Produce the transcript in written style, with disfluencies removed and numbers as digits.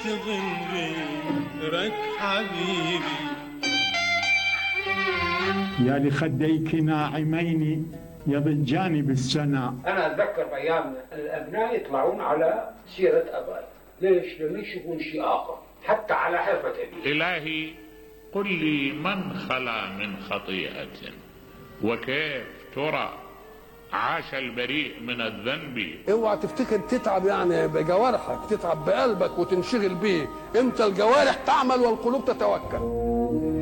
أشغل غيرك حبيبي. يا لخديك ناعمين يضجان بالسنا. أنا أتذكر أيام الأبناء يطلعون على سيرة أبائي. ليش؟ لما يشوفون شيء آخر حتى على حرفة أبي. إلهي قل لي من خلا من خطيئة، وكيف ترى عاش البريء من الذنب. اوعى تفتكر تتعب يعني بجوارحك، تتعب بقلبك وتنشغل بيه. انت الجوارح تعمل والقلوب تتوكل.